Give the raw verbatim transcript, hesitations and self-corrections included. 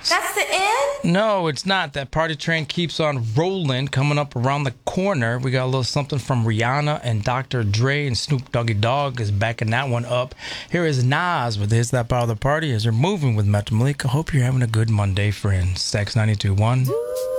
That's the end? No, it's not. That party train keeps on rolling. Coming up around the corner, we got a little something from Rihanna and Doctor Dre, and Snoop Doggy Dogg is backing that one up. Here is Nas with His That Part of the Party as you're moving with Matt Malika. Hope you're having a good Monday, friends. Sex ninety-two point one.